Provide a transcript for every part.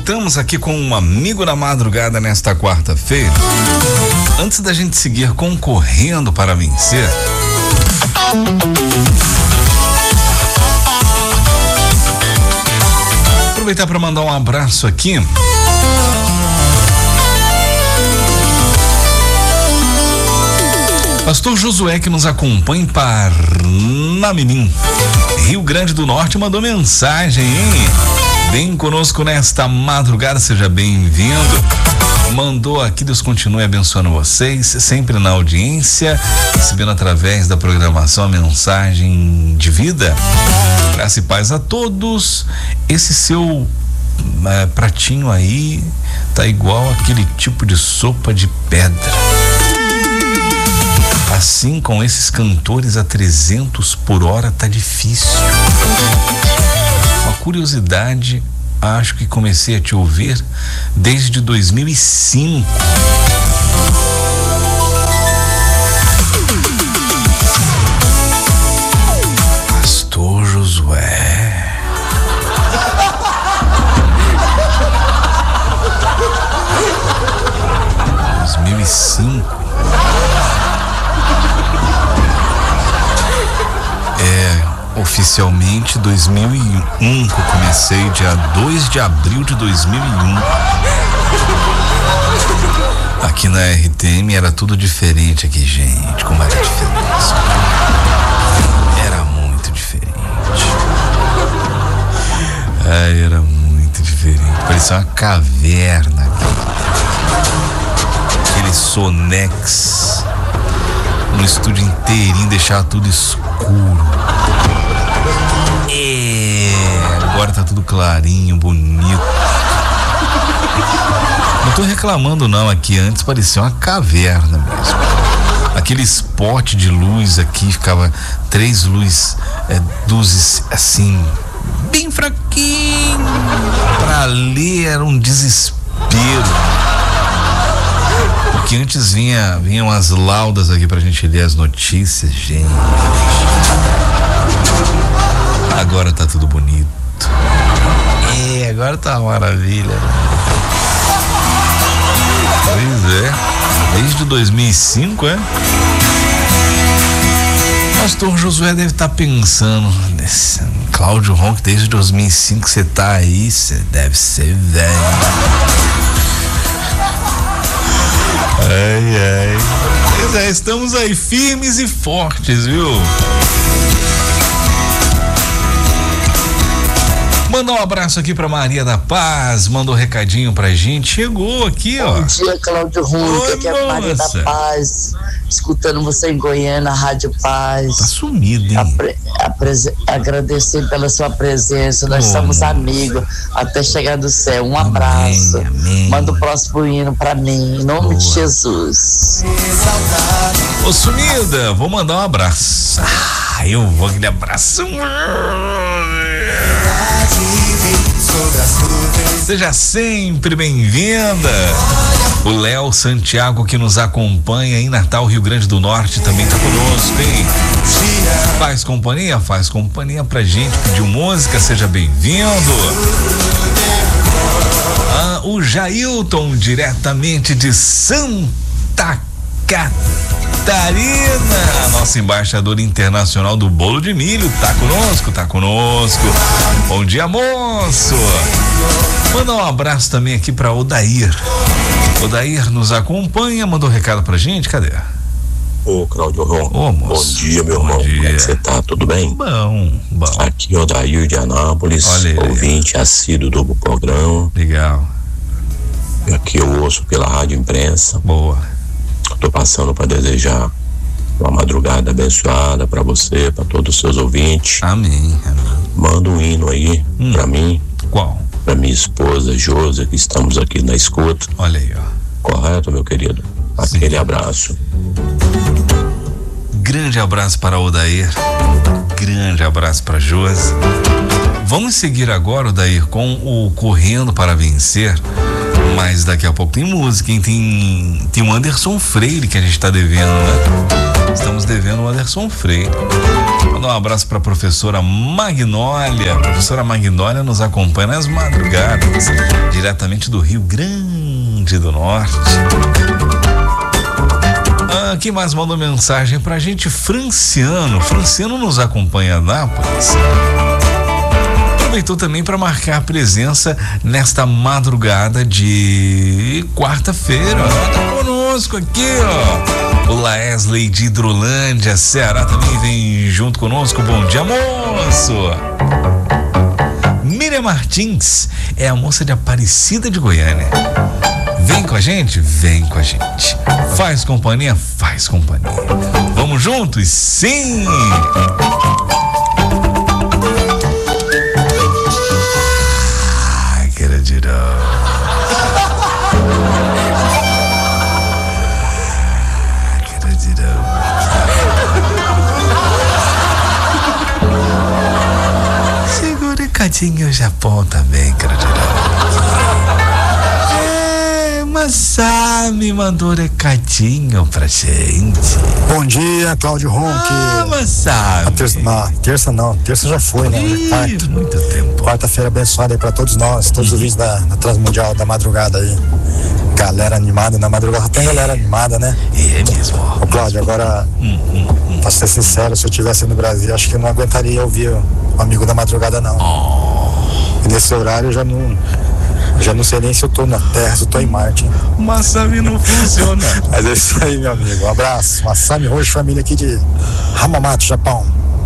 Voltamos aqui com um amigo na madrugada nesta quarta-feira. Antes da gente seguir concorrendo para vencer, aproveitar para mandar um abraço aqui. Pastor Josué, que nos acompanha em Parnamirim, Rio Grande do Norte, mandou mensagem, hein? Vem conosco nesta madrugada, seja bem-vindo. Mandou aqui, Deus continue abençoando vocês, sempre na audiência, recebendo através da programação a mensagem de vida. Graça e paz a todos. Esse seu pratinho aí tá igual aquele tipo de sopa de pedra. Assim, com esses cantores a 300 por hora tá difícil. Uma curiosidade, acho que comecei a te ouvir desde 2005. Pastor Josué. Oficialmente 2001, que eu comecei dia 2 de abril de 2001. Aqui na RTM era tudo diferente aqui, gente, como era diferente. Era muito diferente. Era muito diferente. Parecia uma caverna. Aquele Sonex. No estúdio inteirinho, deixar tudo escuro. Agora tá tudo clarinho, bonito. Não tô reclamando não, aqui antes parecia uma caverna mesmo. Aquele spot de luz aqui, ficava 3 luzes assim, bem fraquinho. Pra ler era um desespero. Porque antes vinham as laudas aqui pra gente ler as notícias, gente. Agora tá tudo bonito. Agora tá uma maravilha. Pois é. Desde 2005, Pastor Josué deve estar pensando, Cláudio Ronco, desde 2005 você tá aí, você deve ser velho. Pois é, estamos aí firmes e fortes, viu? Mandar um abraço aqui pra Maria da Paz, mandou um recadinho pra gente, chegou aqui, ó. Bom dia, Cláudio Ronco, aqui é a Maria da Paz, escutando você em Goiânia, Rádio Paz. Tá sumido, hein? Agradecer pela sua presença, nós somos amigos, até chegar do céu, um abraço. Amém. Manda o próximo hino pra mim, em nome de Jesus. Ô, sumida, vou mandar um abraço. Eu vou aquele abraço. Seja sempre bem-vinda. O Léo Santiago, que nos acompanha em Natal, Rio Grande do Norte, também tá conosco, hein? Faz companhia pra gente, pediu música, seja bem-vindo. O Jailton, diretamente de Santa Catarina, nosso embaixador internacional do bolo de milho, tá conosco. Bom dia, moço. Manda um abraço também aqui pra Odair. Odair nos acompanha, mandou um recado pra gente, cadê? Ô, Cláudio Ronco. Ô, moço. Bom dia, meu irmão. Dia. Como é que você tá? Tudo bem? Bom. Aqui é o Odair de Anápolis, ouvinte assíduo do programa. Legal. Aqui eu ouço pela Rádio Imprensa. Boa. Tô passando para desejar uma madrugada abençoada para você, para todos os seus ouvintes. Amém. Manda um hino aí para mim. Qual? Para minha esposa, Josi, que estamos aqui na escuta. Olha aí, ó. Correto, meu querido? Aquele abraço. Grande abraço para Odair. Grande abraço para Josi. Vamos seguir agora, Odair, com o Correndo para Vencer. Mas daqui a pouco tem música, hein? Tem o Anderson Freire que a gente tá devendo, né? Estamos devendo o Anderson Freire. Vou dar um abraço para a professora Magnólia. A professora Magnólia nos acompanha nas madrugadas, diretamente do Rio Grande do Norte. Quem mais mandou mensagem pra gente? Franciano. Franciano nos acompanha em Nápoles. Aproveitou também para marcar a presença nesta madrugada de quarta-feira. Tá conosco aqui, ó. O Laesley de Hidrolândia, Ceará, também vem junto conosco. Bom dia, moço. Miriam Martins é a moça de Aparecida de Goiânia. Vem com a gente? Vem com a gente. Faz companhia? Faz companhia. Vamos juntos? Sim! Segura recadinho o Japão também, Massami mandou recadinho pra gente. Bom dia, Cláudio Ronque. Massami. Terça já foi, né? Quarta. Muito tempo. Quarta-feira abençoada aí pra todos nós, todos os ouvintes da Transmundial da madrugada aí. Galera animada, na madrugada tem galera animada, né? É mesmo. Ô Cláudio, agora, pra ser sincero, se eu estivesse no Brasil, acho que eu não aguentaria ouvir o Amigo da Madrugada, não. E nesse horário eu já não sei nem se eu tô na Terra, se eu tô em Marte. O Massami não funciona. Mas é isso aí, meu amigo. Um abraço. Massami Roxo, família aqui de Hamamatsu, Japão.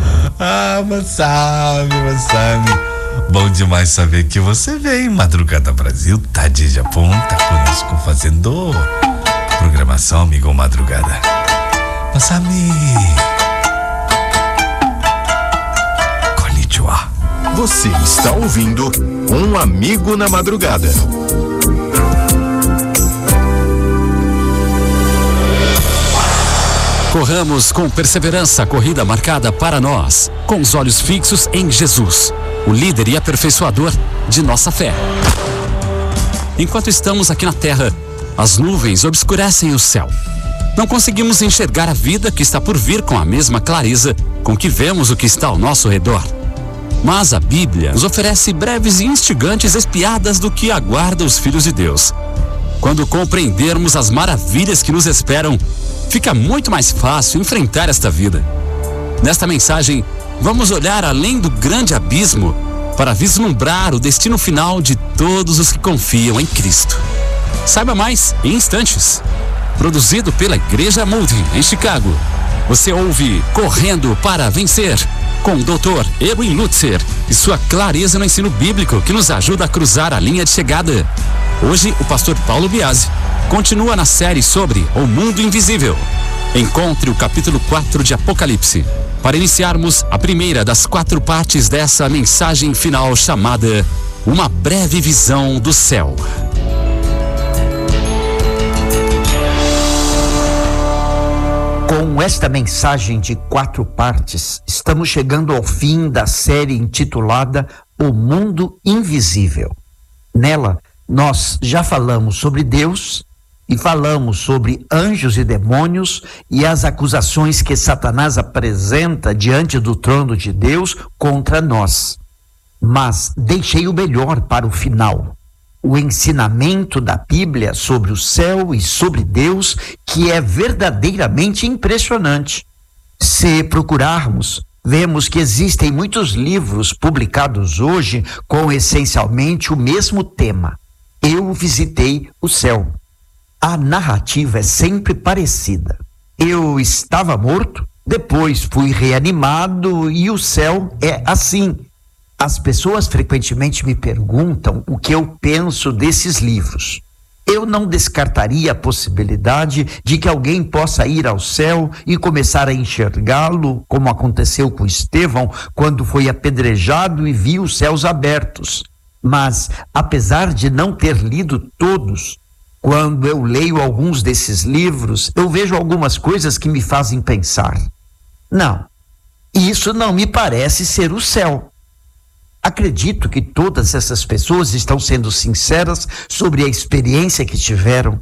Massami. Bom demais saber que você veio. Madrugada Brasil, tá de Japão, tá conosco fazendo programação, amigo Madrugada. Massami. Konnichiwa. Você está ouvindo Um Amigo na Madrugada. Corramos com perseverança a corrida marcada para nós, com os olhos fixos em Jesus, o líder e aperfeiçoador de nossa fé. Enquanto estamos aqui na terra, as nuvens obscurecem o céu. Não conseguimos enxergar a vida que está por vir com a mesma clareza com que vemos o que está ao nosso redor. Mas a Bíblia nos oferece breves e instigantes espiadas do que aguarda os filhos de Deus. Quando compreendermos as maravilhas que nos esperam, fica muito mais fácil enfrentar esta vida. Nesta mensagem, vamos olhar além do grande abismo para vislumbrar o destino final de todos os que confiam em Cristo. Saiba mais em instantes. Produzido pela Igreja Moody, em Chicago. Você ouve Correndo para Vencer, com o Dr. Erwin Lutzer e sua clareza no ensino bíblico que nos ajuda a cruzar a linha de chegada. Hoje, o pastor Paulo Biasi continua na série sobre o mundo invisível. Encontre o capítulo 4 de Apocalipse, para iniciarmos a primeira das 4 partes dessa mensagem final chamada Uma Breve Visão do Céu. Com esta mensagem de 4 partes, estamos chegando ao fim da série intitulada O Mundo Invisível. Nela, nós já falamos sobre Deus e falamos sobre anjos e demônios e as acusações que Satanás apresenta diante do trono de Deus contra nós. Mas deixei o melhor para o final. O ensinamento da Bíblia sobre o céu e sobre Deus, que é verdadeiramente impressionante. Se procurarmos, vemos que existem muitos livros publicados hoje com essencialmente o mesmo tema. Eu visitei o céu. A narrativa é sempre parecida. Eu estava morto, depois fui reanimado e o céu é assim. As pessoas frequentemente me perguntam o que eu penso desses livros. Eu não descartaria a possibilidade de que alguém possa ir ao céu e começar a enxergá-lo, como aconteceu com Estevão, quando foi apedrejado e viu os céus abertos. Mas, apesar de não ter lido todos, quando eu leio alguns desses livros, eu vejo algumas coisas que me fazem pensar. Não, isso não me parece ser o céu. Acredito que todas essas pessoas estão sendo sinceras sobre a experiência que tiveram.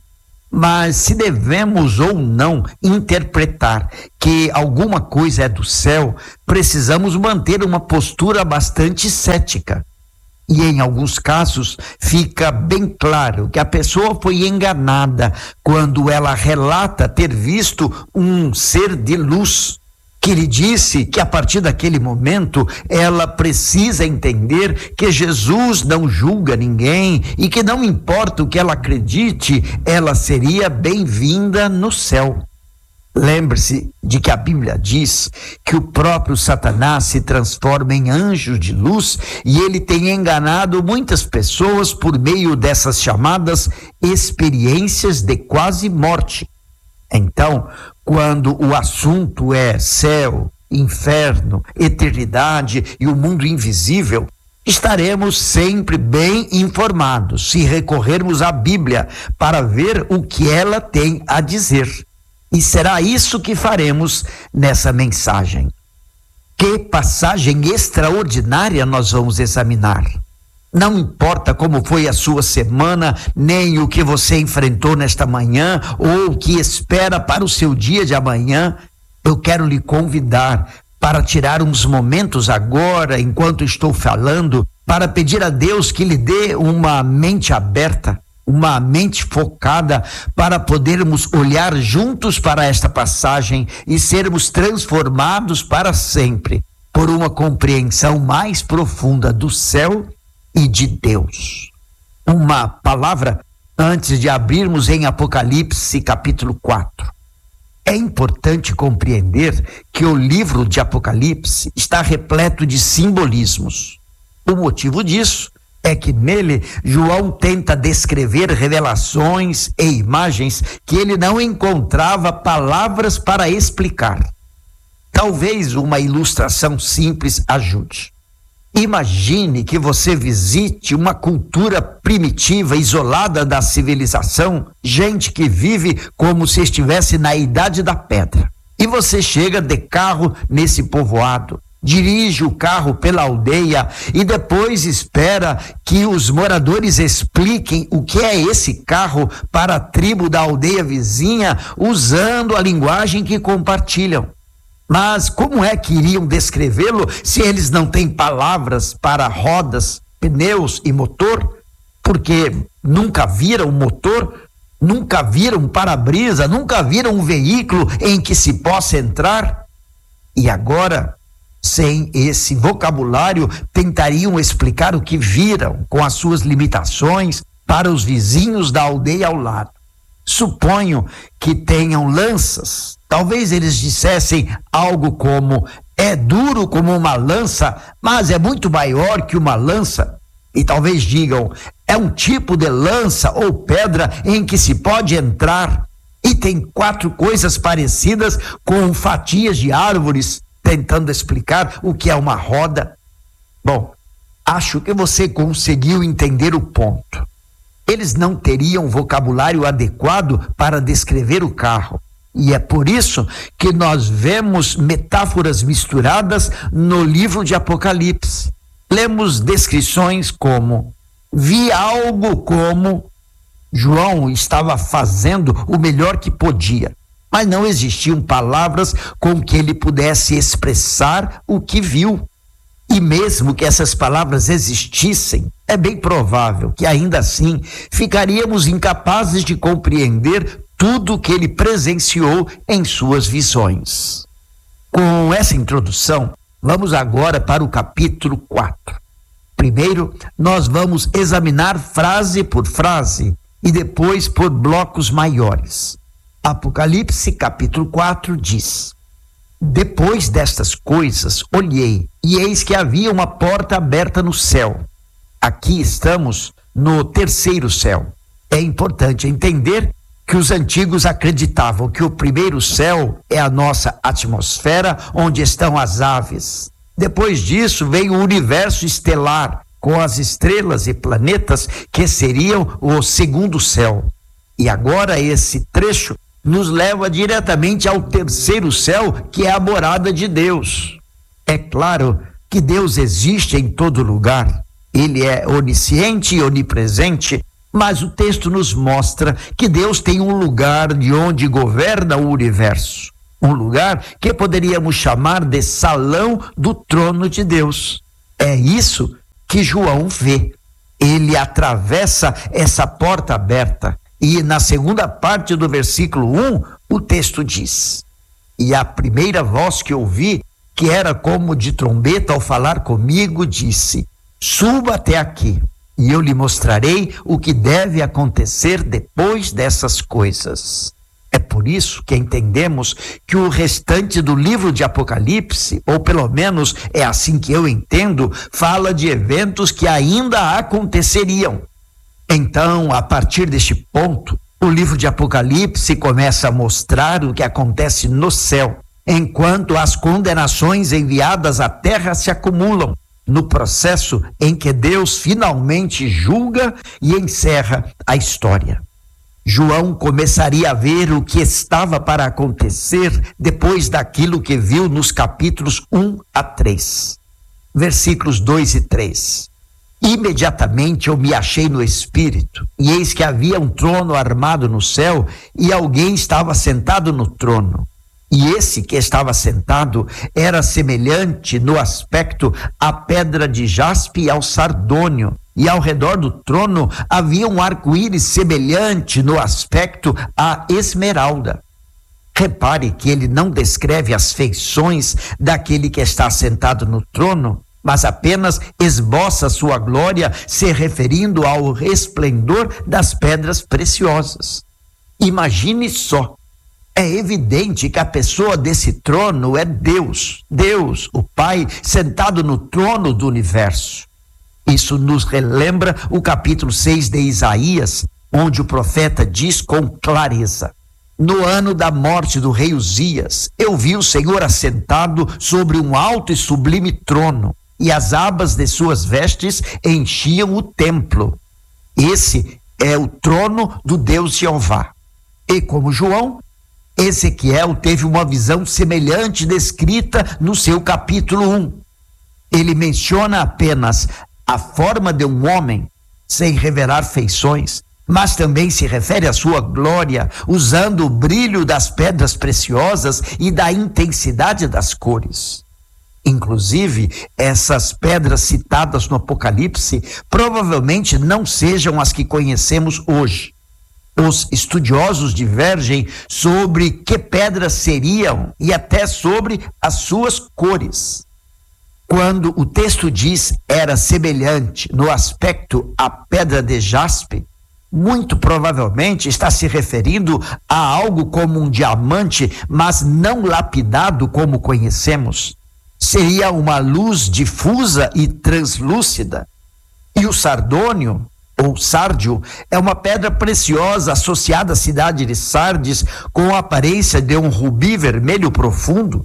Mas se devemos ou não interpretar que alguma coisa é do céu, precisamos manter uma postura bastante cética. E em alguns casos fica bem claro que a pessoa foi enganada quando ela relata ter visto um ser de luz, que lhe disse que a partir daquele momento ela precisa entender que Jesus não julga ninguém e que não importa o que ela acredite, ela seria bem-vinda no céu. Lembre-se de que a Bíblia diz que o próprio Satanás se transforma em anjo de luz e ele tem enganado muitas pessoas por meio dessas chamadas experiências de quase morte. Então, quando o assunto é céu, inferno, eternidade e o mundo invisível, estaremos sempre bem informados se recorrermos à Bíblia para ver o que ela tem a dizer. E será isso que faremos nessa mensagem. Que passagem extraordinária nós vamos examinar. Não importa como foi a sua semana, nem o que você enfrentou nesta manhã, ou o que espera para o seu dia de amanhã, eu quero lhe convidar para tirar uns momentos agora, enquanto estou falando, para pedir a Deus que lhe dê uma mente aberta, uma mente focada para podermos olhar juntos para esta passagem e sermos transformados para sempre por uma compreensão mais profunda do céu e de Deus. Uma palavra antes de abrirmos em Apocalipse capítulo 4. É importante compreender que o livro de Apocalipse está repleto de simbolismos. O motivo disso é que nele João tenta descrever revelações e imagens que ele não encontrava palavras para explicar. Talvez uma ilustração simples ajude. Imagine que você visite uma cultura primitiva, isolada da civilização, gente que vive como se estivesse na Idade da Pedra. E você chega de carro nesse povoado, dirige o carro pela aldeia e depois espera que os moradores expliquem o que é esse carro para a tribo da aldeia vizinha, usando a linguagem que compartilham. Mas como é que iriam descrevê-lo se eles não têm palavras para rodas, pneus e motor? Porque nunca viram motor, nunca viram para-brisa, nunca viram um veículo em que se possa entrar. E agora, sem esse vocabulário, tentariam explicar o que viram com as suas limitações para os vizinhos da aldeia ao lado. Suponho que tenham lanças. Talvez eles dissessem algo como: é duro como uma lança, mas é muito maior que uma lança. E talvez digam: é um tipo de lança ou pedra em que se pode entrar. E tem 4 coisas parecidas com fatias de árvores, tentando explicar o que é uma roda. Bom, acho que você conseguiu entender o ponto. Eles não teriam vocabulário adequado para descrever o carro. E é por isso que nós vemos metáforas misturadas no livro de Apocalipse. Lemos descrições como: vi algo como... João estava fazendo o melhor que podia, mas não existiam palavras com que ele pudesse expressar o que viu. E mesmo que essas palavras existissem, é bem provável que ainda assim ficaríamos incapazes de compreender tudo o que ele presenciou em suas visões. Com essa introdução, vamos agora para o capítulo 4. Primeiro, nós vamos examinar frase por frase e depois por blocos maiores. Apocalipse capítulo 4 diz: depois destas coisas olhei, e eis que havia uma porta aberta no céu. Aqui estamos no terceiro céu. É importante entender que os antigos acreditavam que o primeiro céu é a nossa atmosfera, onde estão as aves. Depois disso vem o universo estelar, com as estrelas e planetas, que seriam o segundo céu. E agora esse trecho nos leva diretamente ao terceiro céu, que é a morada de Deus. É claro que Deus existe em todo lugar. Ele é onisciente e onipresente, Mas o texto nos mostra que Deus tem um lugar de onde governa o universo. Um lugar que poderíamos chamar de salão do trono de Deus. É isso que João vê. Ele atravessa essa porta aberta e na segunda parte do versículo 1, o texto diz: e a primeira voz que ouvi, que era como de trombeta ao falar comigo, disse: suba até aqui e eu lhe mostrarei o que deve acontecer depois dessas coisas. É por isso que entendemos que o restante do livro de Apocalipse, ou pelo menos é assim que eu entendo, fala de eventos que ainda aconteceriam. Então, a partir deste ponto, o livro de Apocalipse começa a mostrar o que acontece no céu, enquanto as condenações enviadas à terra se acumulam, no processo em que Deus finalmente julga e encerra a história. João começaria a ver o que estava para acontecer depois daquilo que viu nos capítulos 1 a 3. Versículos 2 e 3. Imediatamente eu me achei no espírito, e eis que havia um trono armado no céu, e alguém estava sentado no trono. E esse que estava sentado era semelhante no aspecto à pedra de jaspe e ao sardônio, e ao redor do trono havia um arco-íris semelhante no aspecto à esmeralda. Repare que ele não descreve as feições daquele que está sentado no trono, mas apenas esboça sua glória, se referindo ao resplendor das pedras preciosas. Imagine só. É evidente que a pessoa desse trono é Deus, o Pai, sentado no trono do universo. Isso nos relembra o capítulo 6 de Isaías, onde o profeta diz com clareza: no ano da morte do rei Uzias, eu vi o Senhor assentado sobre um alto e sublime trono, e as abas de suas vestes enchiam o templo. Esse é o trono do Deus Jeová. E como João, Ezequiel teve uma visão semelhante descrita no seu capítulo 1. Ele menciona apenas a forma de um homem, sem revelar feições, mas também se refere à sua glória, usando o brilho das pedras preciosas e da intensidade das cores. Inclusive, essas pedras citadas no Apocalipse provavelmente não sejam as que conhecemos hoje. Os estudiosos divergem sobre que pedras seriam e até sobre as suas cores. Quando o texto diz era semelhante no aspecto à pedra de jaspe, muito provavelmente está se referindo a algo como um diamante, mas não lapidado como conhecemos. Seria uma luz difusa e translúcida. E o sardônio, ou sárdio, é uma pedra preciosa associada à cidade de Sardes, com a aparência de um rubi vermelho profundo.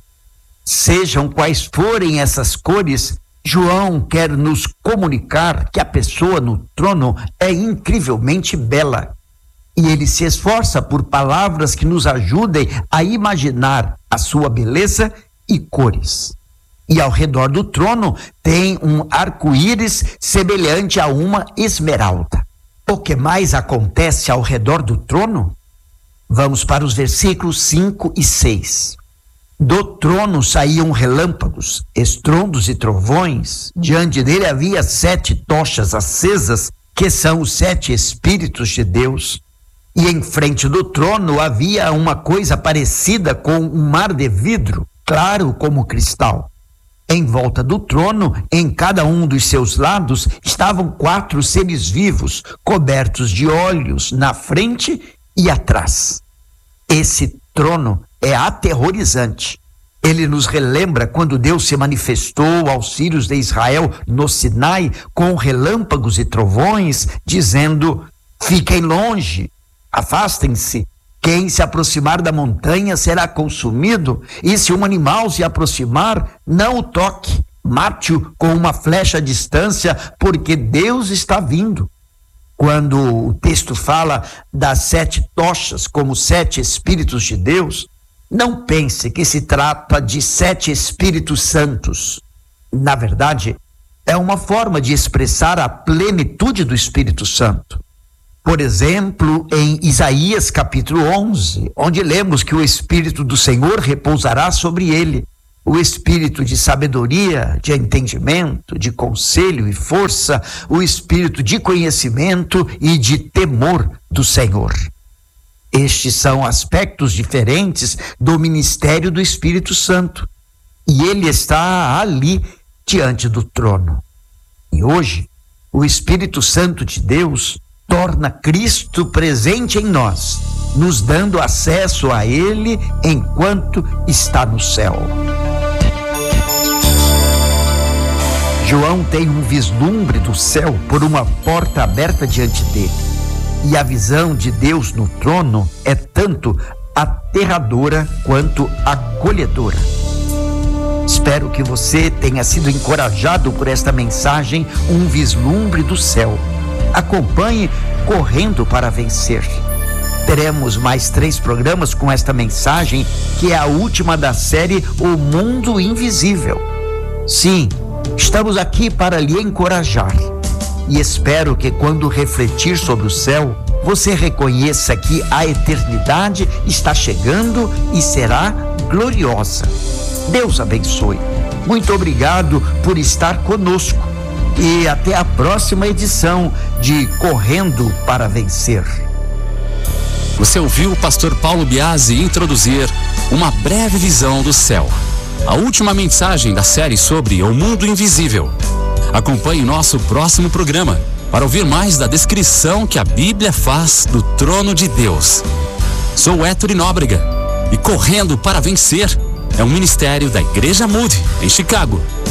Sejam quais forem essas cores, João quer nos comunicar que a pessoa no trono é incrivelmente bela. E ele se esforça por palavras que nos ajudem a imaginar a sua beleza e cores. E ao redor do trono tem um arco-íris semelhante a uma esmeralda. O que mais acontece ao redor do trono? Vamos para os versículos 5 e 6. Do trono saíam relâmpagos, estrondos e trovões. Diante dele havia 7 tochas acesas, que são os 7 Espíritos de Deus. E em frente do trono havia uma coisa parecida com um mar de vidro, claro como cristal. Em volta do trono, em cada um dos seus lados, estavam 4 seres vivos, cobertos de olhos na frente e atrás. Esse trono é aterrorizante. Ele nos relembra quando Deus se manifestou aos filhos de Israel no Sinai com relâmpagos e trovões, dizendo: fiquem longe, afastem-se. Quem se aproximar da montanha será consumido, e se um animal se aproximar, não o toque, mate-o com uma flecha à distância, porque Deus está vindo. Quando o texto fala das 7 tochas como 7 Espíritos de Deus, não pense que se trata de 7 Espíritos Santos. Na verdade, é uma forma de expressar a plenitude do Espírito Santo. Por exemplo, em Isaías capítulo 11, onde lemos que o Espírito do Senhor repousará sobre ele, o Espírito de sabedoria, de entendimento, de conselho e força, o Espírito de conhecimento e de temor do Senhor. Estes são aspectos diferentes do ministério do Espírito Santo, e ele está ali diante do trono. E hoje, o Espírito Santo de Deus torna Cristo presente em nós, nos dando acesso a ele enquanto está no céu. João tem um vislumbre do céu por uma porta aberta diante dele. E a visão de Deus no trono é tanto aterradora quanto acolhedora. Espero que você tenha sido encorajado por esta mensagem, um vislumbre do céu. Acompanhe Correndo para Vencer. Teremos mais 3 programas com esta mensagem, que é a última da série O Mundo Invisível. Sim, estamos aqui para lhe encorajar. E espero que quando refletir sobre o céu, você reconheça que a eternidade está chegando e será gloriosa. Deus abençoe. Muito obrigado por estar conosco. E até a próxima edição de Correndo para Vencer. Você ouviu o pastor Paulo Biasi introduzir uma breve visão do céu. A última mensagem da série sobre o mundo invisível. Acompanhe nosso próximo programa para ouvir mais da descrição que a Bíblia faz do trono de Deus. Sou Héctor Nóbrega e Correndo para Vencer é um ministério da Igreja Moody, em Chicago.